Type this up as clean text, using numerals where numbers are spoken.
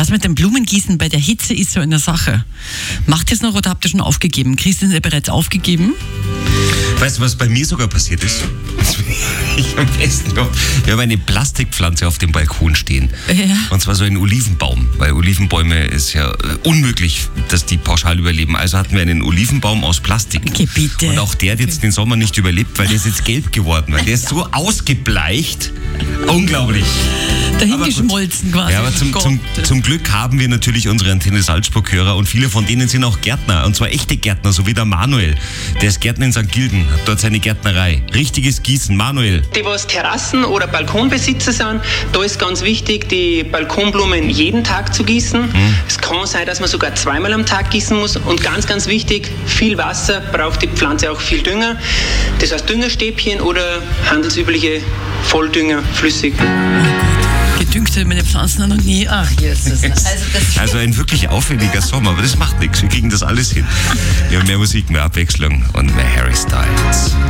Das mit dem Blumengießen bei der Hitze ist so eine Sache. Macht ihr es noch oder habt ihr schon aufgegeben? Christian hat ja bereits aufgegeben. Weißt du, was bei mir sogar passiert ist? Ich am besten noch. Wir haben eine Plastikpflanze auf dem Balkon stehen. Ja. Und zwar so ein Olivenbaum. Weil Olivenbäume ist ja unmöglich, dass die pauschal überleben. Also hatten wir einen Olivenbaum aus Plastik. Okay, bitte. Und auch der hat jetzt den Sommer nicht überlebt, weil der ist jetzt gelb geworden. Weil der ist so ausgebleicht. Unglaublich. Dahingeschmolzen quasi. Ja, aber zum Glück haben wir natürlich unsere Antenne Salzburg-Hörer und viele von denen sind auch Gärtner. Und zwar echte Gärtner, so wie der Manuel. Der ist Gärtner in St. Gilgen, hat dort seine Gärtnerei. Richtiges Gießen. Manuel. Die, was Terrassen- oder Balkonbesitzer sind, da ist ganz wichtig, die Balkonblumen jeden Tag zu gießen. Es kann sein, dass man sogar zweimal am Tag gießen muss. Und ganz, ganz wichtig, viel Wasser braucht die Pflanze auch viel Dünger. Das heißt Düngerstäbchen oder handelsübliche Volldünger, flüssig. Gedüngt haben meine Pflanzen noch nie. Ach, Jesus. Also ein wirklich aufwendiger Sommer, aber das macht nichts. Wir kriegen das alles hin. Wir haben mehr Musik, mehr Abwechslung und mehr Harry Styles.